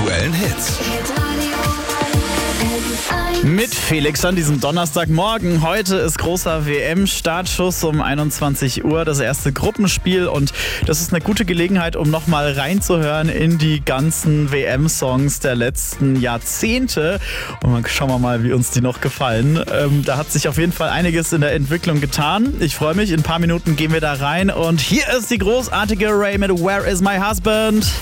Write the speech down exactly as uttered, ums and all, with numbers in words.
aktuellen Hits. Mit Felix an diesem Donnerstagmorgen. Heute ist großer W M-Startschuss um einundzwanzig Uhr, das erste Gruppenspiel. Und das ist eine gute Gelegenheit, um nochmal reinzuhören in die ganzen W M-Songs der letzten Jahrzehnte. Und dann schauen wir mal, wie uns die noch gefallen. Ähm, da hat sich auf jeden Fall einiges in der Entwicklung getan. Ich freue mich, in ein paar Minuten gehen wir da rein. Und hier ist die großartige Ray mit Where is my husband?